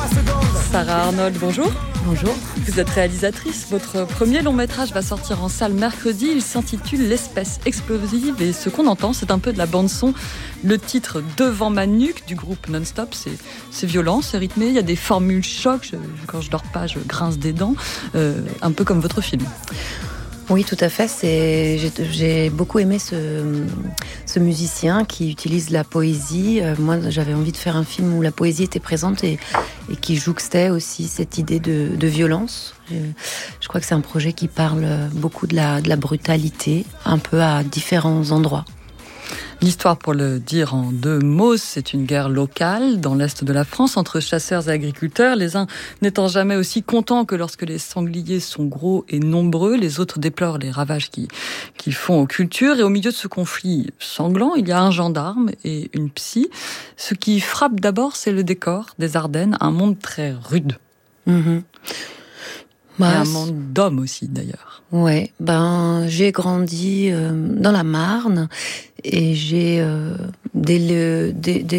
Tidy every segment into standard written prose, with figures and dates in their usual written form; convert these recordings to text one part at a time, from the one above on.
Sarah Arnold, bonjour. Bonjour. Vous êtes réalisatrice. Votre premier long métrage va sortir en salle mercredi. Il s'intitule L'espèce explosive. Et ce qu'on entend, c'est un peu de la bande-son. Le titre Devant ma nuque du groupe Non-Stop, c'est violent, c'est rythmé. Il y a des formules chocs. Quand je dors pas, je grince des dents. Un peu comme votre film. Oui, tout à fait. J'ai beaucoup aimé ce musicien qui utilise la poésie. Moi, j'avais envie de faire un film où la poésie était présente et qui jouxtait aussi cette idée de violence. Je crois que c'est un projet qui parle beaucoup de la brutalité, un peu à différents endroits. L'histoire, pour le dire en 2 mots, c'est une guerre locale dans l'est de la France entre chasseurs et agriculteurs, les uns n'étant jamais aussi contents que lorsque les sangliers sont gros et nombreux, les autres déplorent les ravages qu'ils font aux cultures. Et au milieu de ce conflit sanglant, il y a un gendarme et une psy. Ce qui frappe d'abord, c'est le décor des Ardennes, un monde très rude. Mm-hmm. Et un monde d'hommes aussi, d'ailleurs. Ouais, j'ai grandi dans la Marne et j'ai dès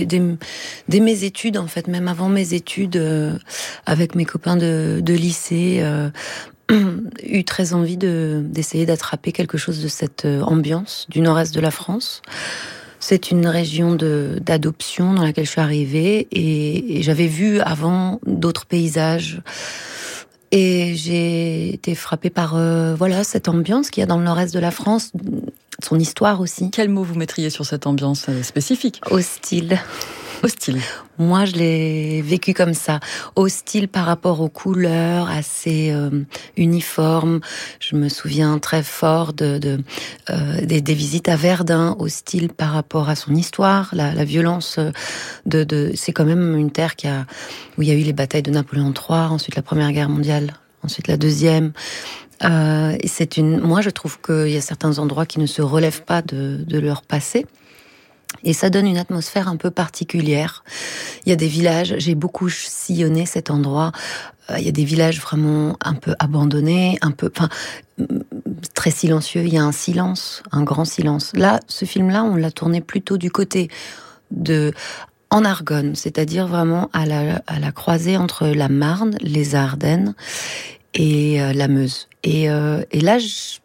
mes études, en fait, même avant mes études, avec mes copains de lycée, eu très envie d'essayer d'attraper quelque chose de cette ambiance du nord-est de la France. C'est une région d'adoption dans laquelle je suis arrivée et j'avais vu avant d'autres paysages. Et j'ai été frappée par cette ambiance qu'il y a dans le nord-est de la France, son histoire aussi. Quel mot vous mettriez sur cette ambiance spécifique ? Hostile. Hostile. Moi, je l'ai vécu comme ça. Hostile par rapport aux couleurs, assez uniformes. Je me souviens très fort des visites à Verdun. Hostile par rapport à son histoire, la violence c'est quand même une terre où il y a eu les batailles de Napoléon III, ensuite la Première Guerre mondiale, ensuite la Deuxième. Moi, je trouve qu'il y a certains endroits qui ne se relèvent pas de leur passé. Et ça donne une atmosphère un peu particulière. Il y a des villages, j'ai beaucoup sillonné cet endroit. Il y a des villages vraiment un peu abandonnés, très silencieux. Il y a un silence, un grand silence. Là, ce film-là, on l'a tourné plutôt du côté en Argonne, c'est-à-dire vraiment à la croisée entre la Marne, les Ardennes et la Meuse. Et là,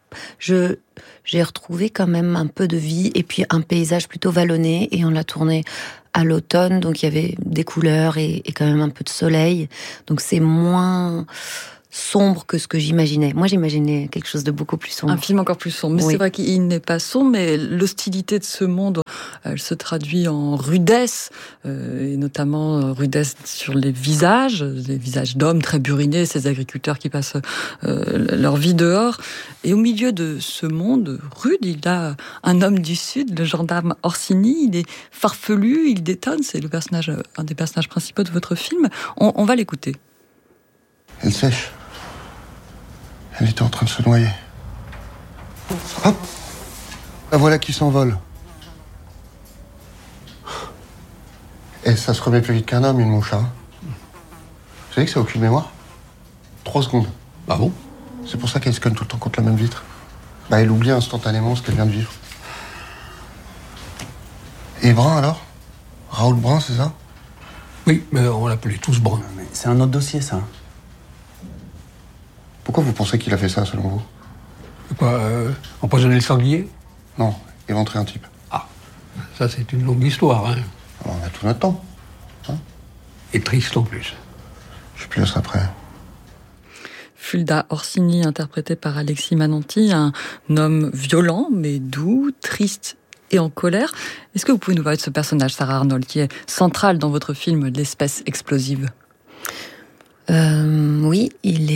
j'ai retrouvé quand même un peu de vie et puis un paysage plutôt vallonné, et on l'a tourné à l'automne, donc il y avait des couleurs et quand même un peu de soleil, donc c'est moins sombre que ce que j'imaginais. Moi, j'imaginais quelque chose de beaucoup plus sombre. Un film encore plus sombre. Mais oui. C'est vrai qu'il n'est pas sombre, mais l'hostilité de ce monde, elle se traduit en rudesse, et notamment rudesse sur les visages d'hommes très burinés, ces agriculteurs qui passent leur vie dehors. Et au milieu de ce monde rude, il y a un homme du Sud, le gendarme Orsini. Il est farfelu, il détonne. C'est un des personnages principaux de votre film. On va l'écouter. Elle sèche. Elle était en train de se noyer. Hop! La voilà qui s'envole. Et ça se remet plus vite qu'un homme, une mouche, hein. Vous savez que ça a aucune mémoire? 3 secondes. Ah bon? C'est pour ça qu'elle se cogne tout le temps contre la même vitre. Elle oublie instantanément ce qu'elle vient de vivre. Et Brun, alors? Raoul Brun, c'est ça? Oui, mais on l'appelait tous Brun. Mais c'est un autre dossier, ça. Pourquoi vous pensez qu'il a fait ça, selon vous? Quoi, empoisonner le sanglier? Non, éventrer un type. Ah, ça c'est une longue histoire, hein. Alors, on a tout notre temps. Hein? Et triste en plus. Je suis plus là après. Fulda Orsini, interprété par Alexis Mananti, un homme violent, mais doux, triste et en colère. Est-ce que vous pouvez nous parler de ce personnage, Sarah Arnold, qui est central dans votre film L'espèce explosive? Oui, il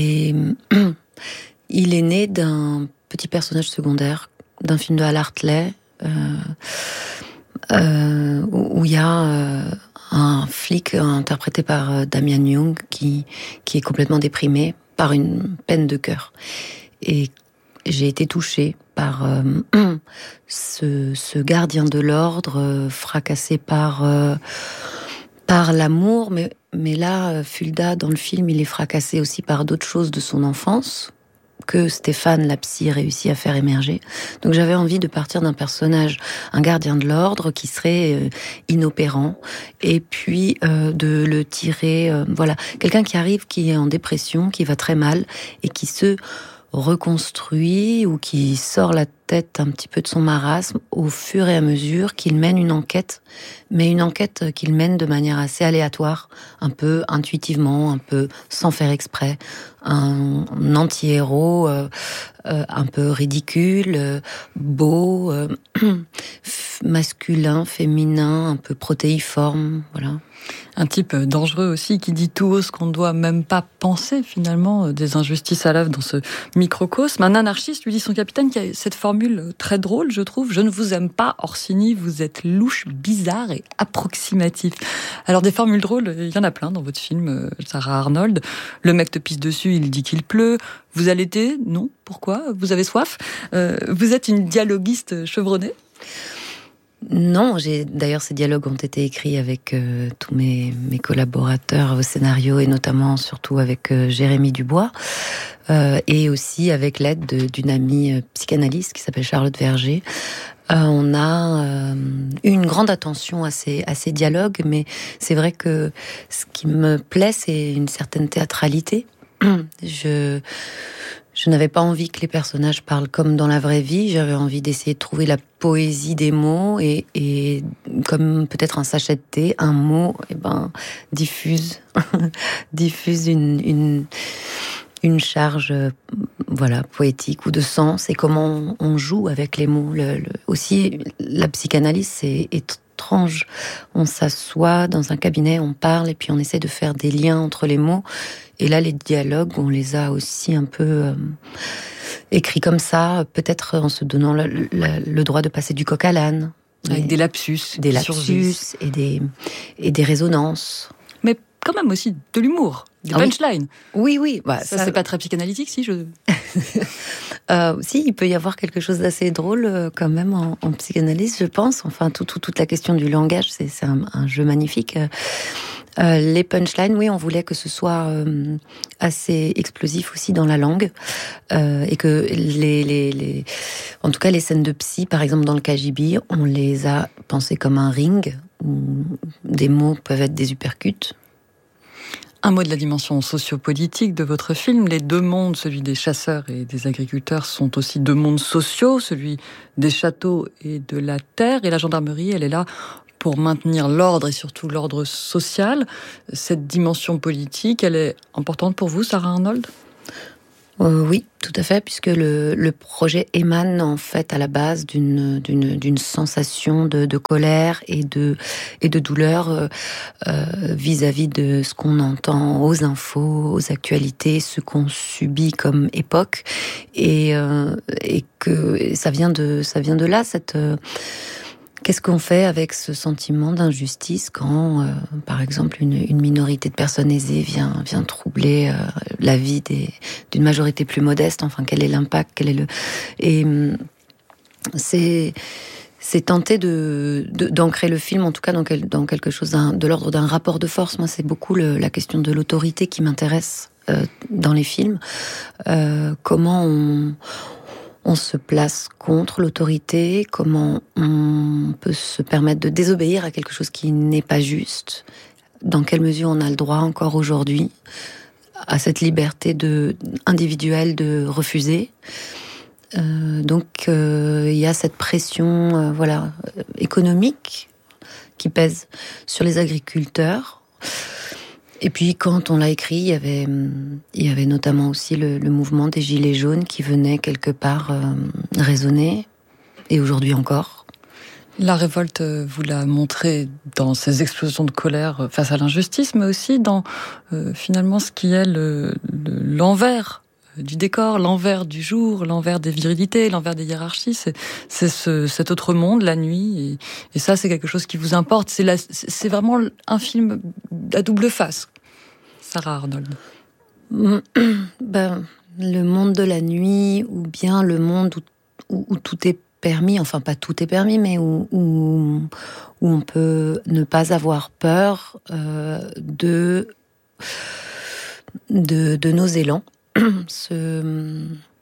est né d'un petit personnage secondaire, d'un film de Hal Hartley, où il y a un flic interprété par Damian Young qui est complètement déprimé par une peine de cœur. Et j'ai été touchée par ce gardien de l'ordre fracassé par l'amour, mais là, Fulda, dans le film, il est fracassé aussi par d'autres choses de son enfance, que Stéphane, la psy, réussit à faire émerger. Donc j'avais envie de partir d'un personnage, un gardien de l'ordre qui serait inopérant, et puis de le tirer, quelqu'un qui arrive, qui est en dépression, qui va très mal, et qui se reconstruit ou qui sort la tête un petit peu de son marasme au fur et à mesure qu'il mène une enquête, mais une enquête qu'il mène de manière assez aléatoire, un peu intuitivement, un peu sans faire exprès, un anti-héros un peu ridicule, beau, masculin, féminin, un peu protéiforme, voilà. Un type dangereux aussi, qui dit tout haut ce qu'on ne doit même pas penser, finalement, des injustices à l'œuvre dans ce microcosme. Un anarchiste, lui dit son capitaine, qui a cette formule très drôle, je trouve. « Je ne vous aime pas, Orsini, vous êtes louche, bizarre et approximatif. » Alors, des formules drôles, il y en a plein dans votre film, Sarah Arnold. Le mec te pisse dessus, il dit qu'il pleut. Vous allaitez ? Non. Pourquoi ? Vous avez soif ? Vous êtes une dialoguiste chevronnée ? Non, d'ailleurs ces dialogues ont été écrits avec tous mes collaborateurs au scénario et notamment surtout avec Jérémy Dubois et aussi avec l'aide d'une amie psychanalyste qui s'appelle Charlotte Verger. On a une grande attention à ces dialogues, mais c'est vrai que ce qui me plaît, c'est une certaine théâtralité. Je n'avais pas envie que les personnages parlent comme dans la vraie vie. J'avais envie d'essayer de trouver la poésie des mots et comme peut-être un sachet de thé, un mot, diffuse une charge, poétique ou de sens, et comment on joue avec les mots. Aussi, la psychanalyse, c'est étrange. On s'assoit dans un cabinet, on parle et puis on essaie de faire des liens entre les mots. Et là, les dialogues, on les a aussi un peu écrits comme ça, peut-être en se donnant le droit de passer du coq à l'âne. Avec des lapsus. Des lapsus et des résonances. Mais quand même aussi de l'humour, des punchlines. Oui. Ça, c'est pas très psychanalytique, si je... Si, il peut y avoir quelque chose d'assez drôle quand même en psychanalyse, je pense. Enfin, toute la question du langage, c'est un jeu magnifique. Les punchlines, oui, on voulait que ce soit assez explosif aussi dans la langue, et que en tout cas les scènes de psy, par exemple dans le KGB, on les a pensées comme un ring où des mots peuvent être des uppercuts. Un mot de la dimension sociopolitique de votre film. Les deux mondes, celui des chasseurs et des agriculteurs, sont aussi deux mondes sociaux, celui des châteaux et de la terre. Et la gendarmerie, elle est là pour maintenir l'ordre et surtout l'ordre social. Cette dimension politique, elle est importante pour vous, Sarah Arnold ? Oui, tout à fait, puisque le projet émane en fait à la base d'une sensation de colère et de douleur vis-à-vis de ce qu'on entend aux infos, aux actualités, ce qu'on subit comme époque, et que ça vient de là, cette qu'est-ce qu'on fait avec ce sentiment d'injustice quand, par exemple, une minorité de personnes aisées vient troubler la vie d'une majorité plus modeste. Enfin, quel est l'impact, et c'est tenter d'ancrer le film, en tout cas dans quelque chose de l'ordre d'un rapport de force. Moi, c'est beaucoup la question de l'autorité qui m'intéresse dans les films. Comment on se place contre l'autorité, comment on peut se permettre de désobéir à quelque chose qui n'est pas juste, dans quelle mesure on a le droit encore aujourd'hui à cette liberté individuelle de refuser. Donc il y a cette pression économique qui pèse sur les agriculteurs. Et puis, quand on l'a écrit, il y avait notamment aussi le mouvement des Gilets jaunes qui venait quelque part résonner, et aujourd'hui encore. La révolte, vous la montrez dans ces explosions de colère face à l'injustice, mais aussi dans finalement ce qui est l'envers du décor, l'envers du jour, l'envers des virilités, l'envers des hiérarchies. C'est cet autre monde, la nuit, et ça, c'est quelque chose qui vous importe. C'est vraiment un film à double face, Sarah Arnold. Le monde de la nuit, ou bien le monde où tout est permis, enfin pas tout est permis, mais où on peut ne pas avoir peur de nos élans.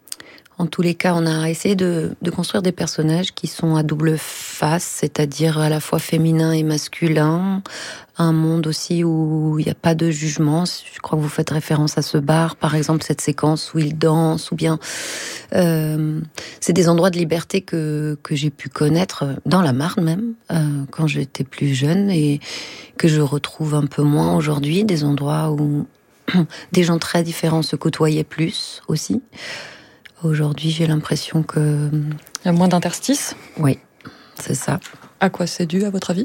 En tous les cas, on a essayé de construire des personnages qui sont à double face, c'est-à-dire à la fois féminin et masculin. Un monde aussi où il n'y a pas de jugement. Je crois que vous faites référence à ce bar, par exemple, cette séquence où ils dansent, ou bien c'est des endroits de liberté que j'ai pu connaître dans la Marne même, quand j'étais plus jeune, et que je retrouve un peu moins aujourd'hui, des endroits où des gens très différents se côtoyaient plus aussi. Aujourd'hui, j'ai l'impression que... Il y a moins d'interstices ? Oui, c'est ça. À quoi c'est dû, à votre avis ?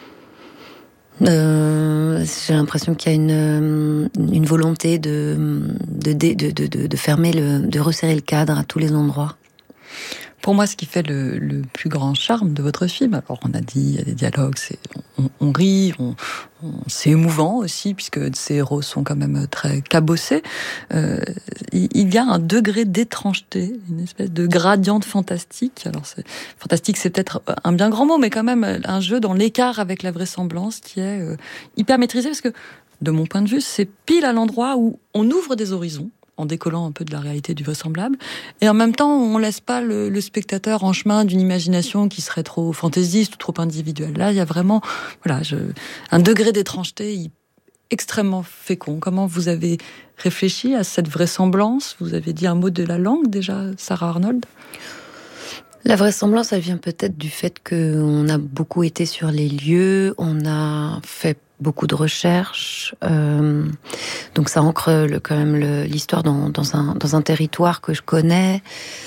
J'ai l'impression qu'il y a une volonté de fermer de resserrer le cadre à tous les endroits. Pour moi, ce qui fait le plus grand charme de votre film, alors on a dit, il y a des dialogues, on rit, c'est émouvant aussi, puisque ces héros sont quand même très cabossés. Il y a un degré d'étrangeté, une espèce de gradient de fantastique. Alors, fantastique, c'est peut-être un bien grand mot, mais quand même un jeu dans l'écart avec la vraisemblance qui est hyper maîtrisé, parce que, de mon point de vue, c'est pile à l'endroit où on ouvre des horizons, en décollant un peu de la réalité du vraisemblable. Et en même temps, on laisse pas le spectateur en chemin d'une imagination qui serait trop fantaisiste ou trop individuelle. Là, il y a vraiment, un degré d'étrangeté extrêmement fécond. Comment vous avez réfléchi à cette vraisemblance ? Vous avez dit un mot de la langue, déjà, Sarah Arnold ? La vraisemblance, elle vient peut-être du fait qu'on a beaucoup été sur les lieux, on a fait beaucoup de recherches, donc ça ancre quand même l'histoire dans un territoire que je connais,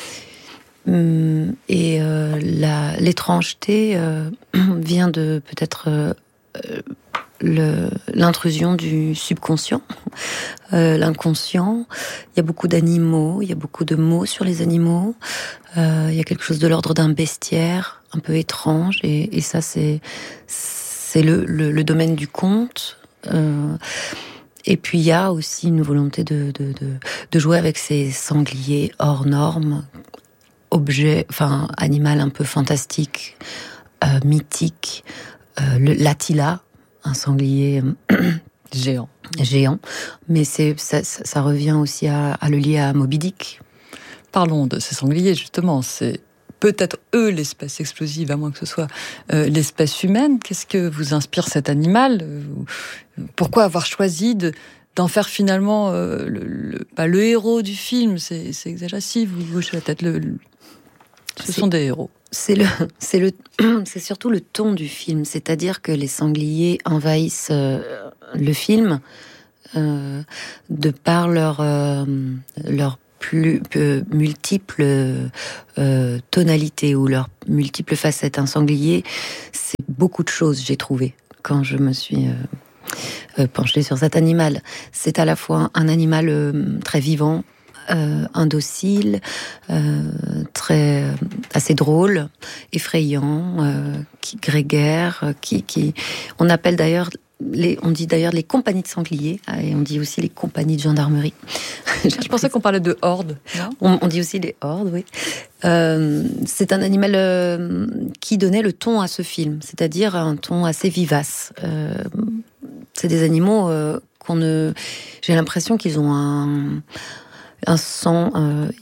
et l'étrangeté vient de peut-être l'intrusion du subconscient, l'inconscient. Il y a beaucoup d'animaux, il y a beaucoup de mots sur les animaux, il y a quelque chose de l'ordre d'un bestiaire un peu étrange, et ça c'est le domaine du conte. Et puis il y a aussi une volonté de jouer avec ces sangliers hors normes, animal un peu fantastique, mythique, l'Attila, un sanglier géant, mais ça revient aussi à le lier à Moby Dick. Parlons de ces sangliers, justement. C'est peut-être eux l'espèce explosive, à moins que ce soit l'espèce humaine. Qu'est-ce que vous inspire cet animal ? Pourquoi avoir choisi d'en faire finalement le héros du film ? C'est exagéré, si vous hochez la tête. Ce sont des héros. C'est surtout le ton du film, c'est-à-dire que les sangliers envahissent le film de par leur plus multiples tonalités ou leurs multiples facettes. Un sanglier, c'est beaucoup de choses, j'ai trouvé, quand je me suis penchée sur cet animal. C'est à la fois un animal très vivant, indocile, assez drôle, effrayant, qui grégaire, qui on appelle d'ailleurs on dit d'ailleurs les compagnies de sangliers, et on dit aussi les compagnies de gendarmerie. Je pensais qu'on parlait de hordes. On dit aussi les hordes, oui. C'est un animal qui donnait le ton à ce film, c'est-à-dire un ton assez vivace. C'est des animaux j'ai l'impression qu'ils ont un sang.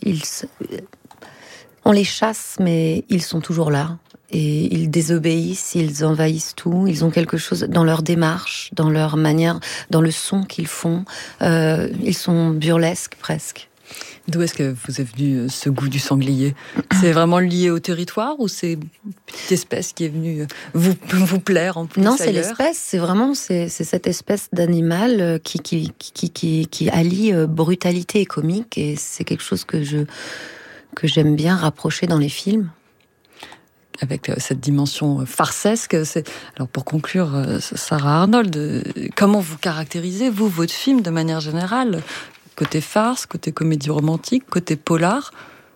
On les chasse, mais ils sont toujours là. Et ils désobéissent, ils envahissent tout. Ils ont quelque chose dans leur démarche, dans leur manière, dans le son qu'ils font. Ils sont burlesques presque. D'où est-ce que vous est venu ce goût du sanglier ? C'est vraiment lié au territoire, ou c'est une petite espèce qui est venue vous plaire en plus ? Non, c'est l'espèce. C'est cette espèce d'animal qui allie brutalité et comique, et c'est quelque chose que j'aime bien rapprocher dans les films. Avec cette dimension farcesque. Alors pour conclure, Sarah Arnold, comment vous caractérisez, vous, votre film de manière générale ? Côté farce, côté comédie romantique, côté polar ?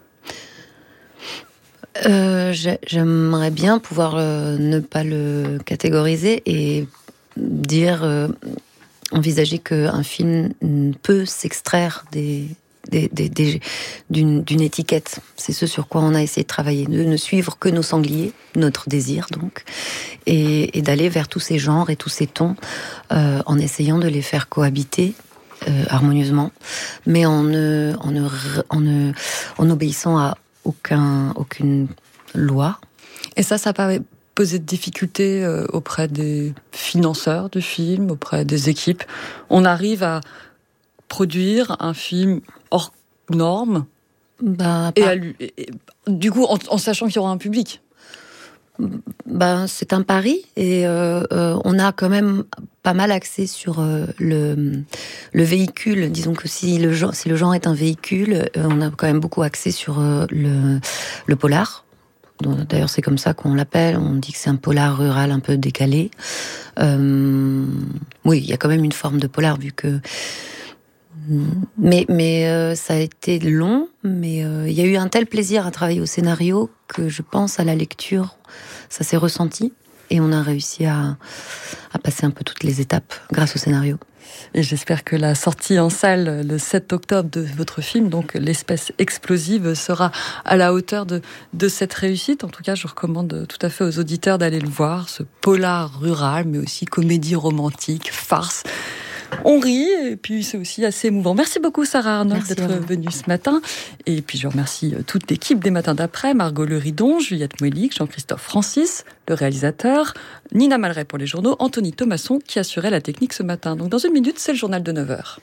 J'aimerais bien pouvoir ne pas le catégoriser et envisager qu'un film peut s'extraire d'une étiquette. C'est ce sur quoi on a essayé de travailler, de ne suivre que nos sangliers, notre désir donc, et d'aller vers tous ces genres et tous ces tons, en essayant de les faire cohabiter, harmonieusement, mais en obéissant à aucune loi. Et ça n'a pas posé de difficultés auprès des financeurs du film, auprès des équipes? On arrive à produire un film hors norme, du coup, en sachant qu'il y aura un public? C'est un pari, et on a quand même pas mal axé sur le véhicule. Disons que si le genre est un véhicule, on a quand même beaucoup axé sur le polar. D'ailleurs, c'est comme ça qu'on l'appelle. On dit que c'est un polar rural un peu décalé. Oui, il y a quand même une forme de polar, vu que... Mais ça a été long, mais il y a eu un tel plaisir à travailler au scénario que je pense à la lecture, ça s'est ressenti, et on a réussi à passer un peu toutes les étapes grâce au scénario. Et j'espère que la sortie en salle le 7 octobre de votre film, donc L'espèce explosive, sera à la hauteur de cette réussite. En tout cas, je recommande tout à fait aux auditeurs d'aller le voir, ce polar rural, mais aussi comédie romantique, farce. On rit, et puis c'est aussi assez émouvant. Merci beaucoup, Sarah Arnold, d'être venue ce matin. Et puis je remercie toute l'équipe des Matins d'après, Margot Leridon, Juliette Moëlic, Jean-Christophe Francis, le réalisateur, Nina Malray pour les journaux, Anthony Thomasson qui assurait la technique ce matin. Donc dans une minute, c'est le journal de 9h.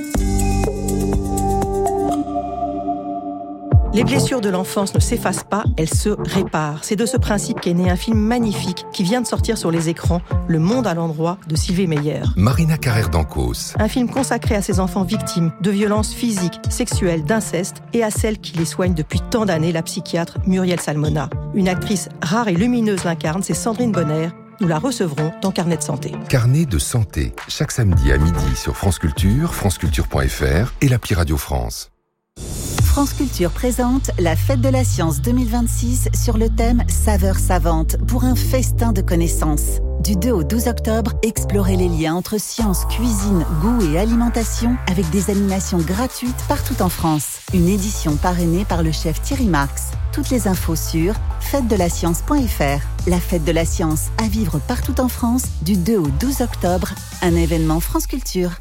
Les blessures de l'enfance ne s'effacent pas, elles se réparent. C'est de ce principe qu'est né un film magnifique qui vient de sortir sur les écrans, Le Monde à l'endroit de Sylvie Meyer. Marina Carrère d'Ancos. Un film consacré à ces enfants victimes de violences physiques, sexuelles, d'inceste, et à celle qui les soigne depuis tant d'années, la psychiatre Muriel Salmona. Une actrice rare et lumineuse l'incarne, c'est Sandrine Bonner. Nous la recevrons dans Carnet de santé. Carnet de santé, chaque samedi à midi sur France Culture, franceculture.fr et l'appli Radio France. France Culture présente la Fête de la Science 2026 sur le thème Saveurs savantes pour un festin de connaissances. Du 2 au 12 octobre, explorez les liens entre science, cuisine, goût et alimentation avec des animations gratuites partout en France. Une édition parrainée par le chef Thierry Marx. Toutes les infos sur fêtedelascience.fr. La Fête de la Science à vivre partout en France du 2 au 12 octobre. Un événement France Culture.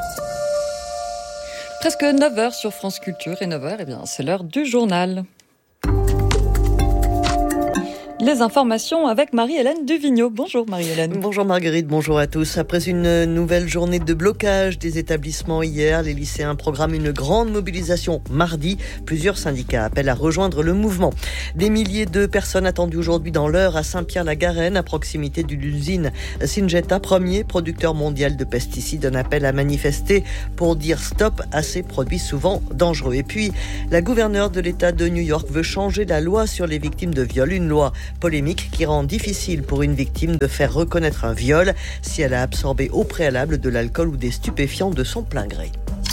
Presque 9h sur France Culture, et 9h, c'est l'heure du journal. Les informations avec Marie-Hélène Duvigneau. Bonjour Marie-Hélène. Bonjour Marguerite, bonjour à tous. Après une nouvelle journée de blocage des établissements hier, les lycéens programment une grande mobilisation mardi. Plusieurs syndicats appellent à rejoindre le mouvement. Des milliers de personnes attendues aujourd'hui dans l'Eure à Saint-Pierre-la-Garenne, à proximité de l'usine Syngenta, premier producteur mondial de pesticides. Un appel à manifester pour dire stop à ces produits souvent dangereux. Et puis, la gouverneure de l'État de New York veut changer la loi sur les victimes de viol. Une loi polémique qui rend difficile pour une victime de faire reconnaître un viol si elle a absorbé au préalable de l'alcool ou des stupéfiants de son plein gré.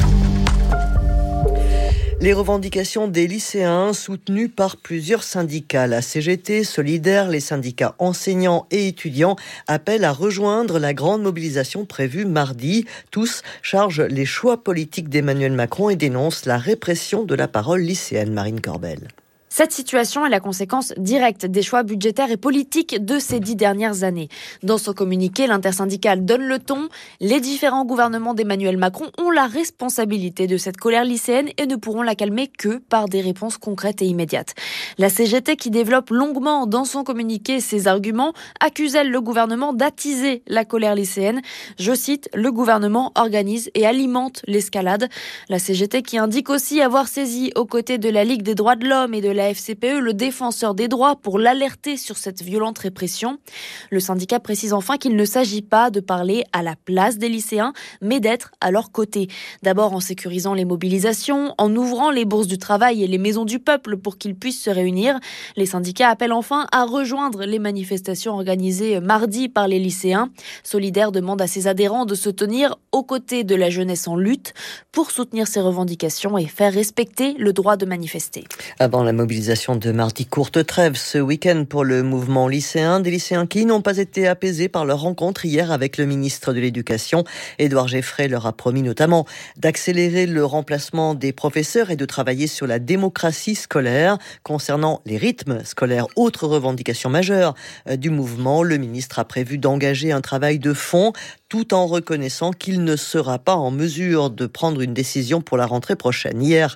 Les revendications des lycéens soutenues par plusieurs syndicats. La CGT, Solidaire, les syndicats enseignants et étudiants appellent à rejoindre la grande mobilisation prévue mardi. Tous chargent les choix politiques d'Emmanuel Macron et dénoncent la répression de la parole lycéenne. Marine Corbel. Cette situation est la conséquence directe des choix budgétaires et politiques de ces 10 dernières années. Dans son communiqué, l'intersyndicale donne le ton. Les différents gouvernements d'Emmanuel Macron ont la responsabilité de cette colère lycéenne et ne pourront la calmer que par des réponses concrètes et immédiates. La CGT, qui développe longuement dans son communiqué ses arguments, accuse elle le gouvernement d'attiser la colère lycéenne. Je cite, « Le gouvernement organise et alimente l'escalade ». La CGT qui indique aussi avoir saisi aux côtés de la Ligue des droits de l'homme et de la FCPE, le défenseur des droits, pour l'alerter sur cette violente répression. Le syndicat précise enfin qu'il ne s'agit pas de parler à la place des lycéens, mais d'être à leur côté. D'abord en sécurisant les mobilisations, en ouvrant les bourses du travail et les maisons du peuple pour qu'ils puissent se réunir. Les syndicats appellent enfin à rejoindre les manifestations organisées mardi par les lycéens. Solidaire demande à ses adhérents de se tenir aux côtés de la jeunesse en lutte pour soutenir ses revendications et faire respecter le droit de manifester. Avant la mobilisation de mardi, courte trêve ce week-end pour le mouvement lycéen. Des lycéens qui n'ont pas été apaisés par leur rencontre hier avec le ministre de l'Éducation. Édouard Geffray leur a promis notamment d'accélérer le remplacement des professeurs et de travailler sur la démocratie scolaire. Concernant les rythmes scolaires, autre revendication majeure du mouvement, le ministre a prévu d'engager un travail de fond tout en reconnaissant qu'il ne sera pas en mesure de prendre une décision pour la rentrée prochaine. Hier,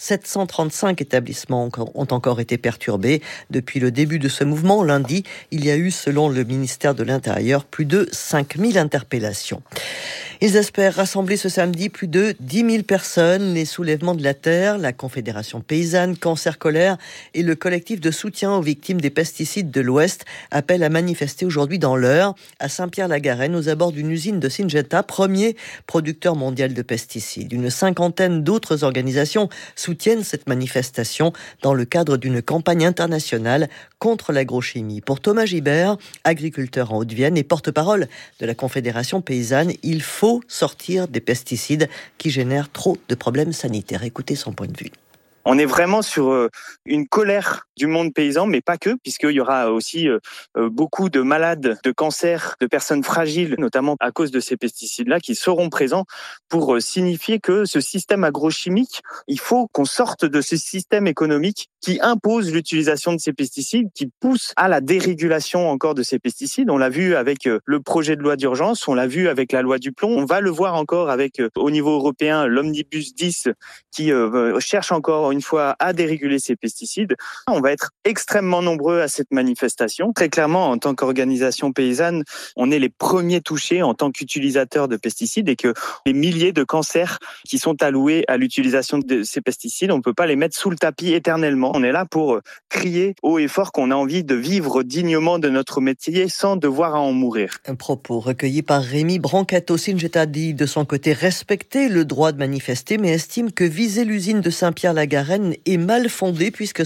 735 établissements ont encore été perturbés. Depuis le début de ce mouvement, lundi, il y a eu, selon le ministère de l'Intérieur, plus de 5000 interpellations. Ils espèrent rassembler ce samedi plus de 10 000 personnes. Les Soulèvements de la Terre, la Confédération paysanne, Cancer Colère et le collectif de soutien aux victimes des pesticides de l'Ouest appellent à manifester aujourd'hui dans l'Eure, à Saint-Pierre-la-Garenne, aux abords d'une usine de Syngenta, premier producteur mondial de pesticides. Une cinquantaine d'autres organisations soutiennent cette manifestation dans le cadre d'une campagne internationale contre l'agrochimie. Pour Thomas Gibert, agriculteur en Haute-Vienne et porte-parole de la Confédération paysanne, il faut sortir des pesticides qui génèrent trop de problèmes sanitaires. Écoutez son point de vue. On est vraiment sur une colère du monde paysan, mais pas que, puisqu'il y aura aussi beaucoup de malades, de cancers, de personnes fragiles, notamment à cause de ces pesticides-là, qui seront présents pour signifier que ce système agrochimique, il faut qu'on sorte de ce système économique qui impose l'utilisation de ces pesticides, qui pousse à la dérégulation encore de ces pesticides. On l'a vu avec le projet de loi d'urgence, on l'a vu avec la loi du plomb, on va le voir encore avec, au niveau européen, l'Omnibus 10, qui cherche encore une fois à déréguler ces pesticides. On va être extrêmement nombreux à cette manifestation. Très clairement, en tant qu'organisation paysanne, on est les premiers touchés en tant qu'utilisateurs de pesticides et que les milliers de cancers qui sont alloués à l'utilisation de ces pesticides, on ne peut pas les mettre sous le tapis éternellement. On est là pour crier haut et fort qu'on a envie de vivre dignement de notre métier sans devoir en mourir. Un propos recueilli par Rémi Brancato. Syngenta dit de son côté respecter le droit de manifester, mais estime que viser l'usine de Saint-Pierre-la-Garenne est mal fondée puisque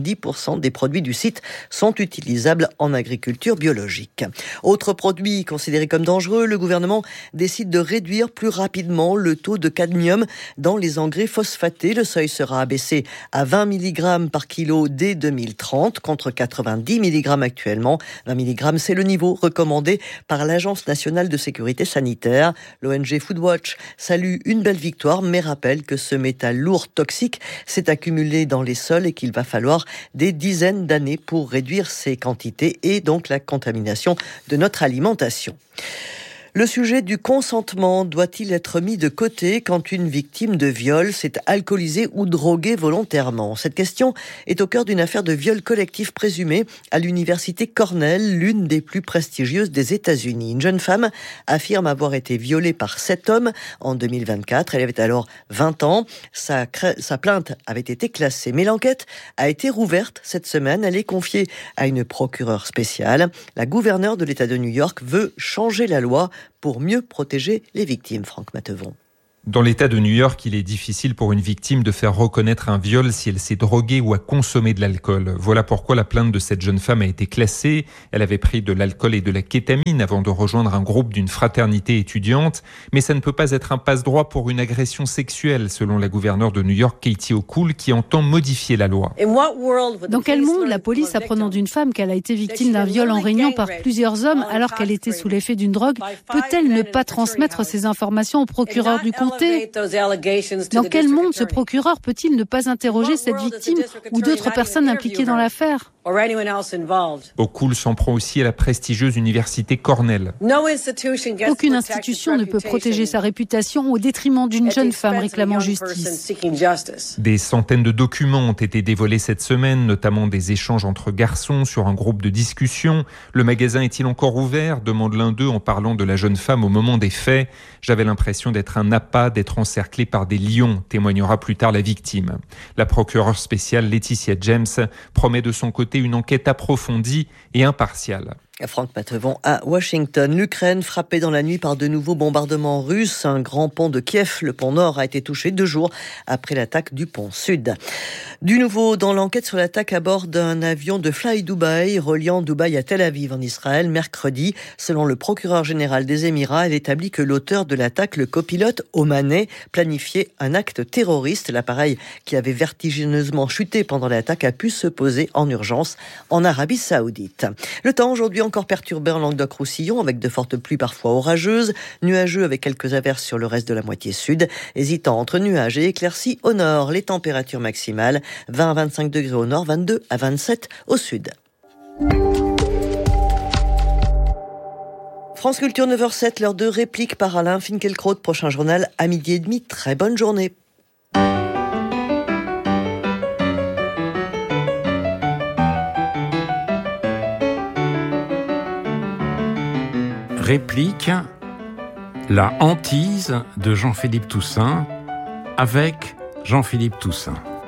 70% des produits du site sont utilisables en agriculture biologique. Autre produit considéré comme dangereux, le gouvernement décide de réduire plus rapidement le taux de cadmium dans les engrais phosphatés. Le seuil sera abaissé à 20 mg par kilo dès 2030 contre 90 mg actuellement. 20 mg, c'est le niveau recommandé par l'Agence nationale de sécurité sanitaire. L'ONG Foodwatch salue une belle victoire mais rappelle que ce métal lourd toxique s'est accumulé dans les sols et qu'il va falloir des dizaines d'années pour réduire ces quantités et donc la contamination de notre alimentation. Le sujet du consentement doit-il être mis de côté quand une victime de viol s'est alcoolisée ou droguée volontairement ? Cette question est au cœur d'une affaire de viol collectif présumé à l'université Cornell, l'une des plus prestigieuses des États-Unis. Une jeune femme affirme avoir été violée par 7 hommes en 2024. Elle avait alors 20 ans. Sa plainte avait été classée, mais l'enquête a été rouverte cette semaine. Elle est confiée à une procureure spéciale. La gouverneure de l'État de New York veut changer la loi pour mieux protéger les victimes. Franck Mattevon. Dans l'État de New York, il est difficile pour une victime de faire reconnaître un viol si elle s'est droguée ou a consommé de l'alcool. Voilà pourquoi la plainte de cette jeune femme a été classée. Elle avait pris de l'alcool et de la kétamine avant de rejoindre un groupe d'une fraternité étudiante. Mais ça ne peut pas être un passe-droit pour une agression sexuelle, selon la gouverneure de New York, Katie Hochul, qui entend modifier la loi. Dans quel monde la police, apprenant d'une femme qu'elle a été victime d'un viol en réunion par plusieurs hommes alors qu'elle était sous l'effet d'une drogue, peut-elle ne pas transmettre ces informations au procureur du comté ? Dans quel monde ce procureur peut-il ne pas interroger cette victime ou d'autres personnes impliquées dans l'affaire ? Hochul s'en prend aussi à la prestigieuse université Cornell. Aucune institution ne peut protéger sa réputation au détriment d'une jeune femme réclamant justice. Des centaines de documents ont été dévoilés cette semaine, notamment des échanges entre garçons sur un groupe de discussion. Le magasin est-il encore ouvert ? Demande l'un d'eux en parlant de la jeune femme au moment des faits. J'avais l'impression d'être un appât, d'être encerclé par des lions, témoignera plus tard la victime. La procureure spéciale Laetitia James promet de son côté une enquête approfondie et impartiale. Franck Mattevon à Washington. L'Ukraine frappée dans la nuit par de nouveaux bombardements russes. Un grand pont de Kiev, le pont Nord, a été touché 2 jours après l'attaque du pont Sud. Du nouveau dans l'enquête sur l'attaque à bord d'un avion de Fly Dubai reliant Dubaï à Tel Aviv en Israël mercredi. Selon le procureur général des Émirats, elle établit que l'auteur de l'attaque, le copilote omanais, planifiait un acte terroriste. L'appareil qui avait vertigineusement chuté pendant l'attaque a pu se poser en urgence en Arabie Saoudite. Le temps aujourd'hui encore perturbé en Languedoc-Roussillon avec de fortes pluies parfois orageuses, nuageux avec quelques averses sur le reste de la moitié sud, hésitant entre nuages et éclaircies au nord. Les températures maximales 20 à 25 degrés au nord, 22 à 27 au sud. France Culture 9h07, l'heure de réplique par Alain Finkielkraut. Prochain journal à 12h30. Très bonne journée. Réplique, la hantise de Jean-Philippe Toussaint avec Jean-Philippe Toussaint.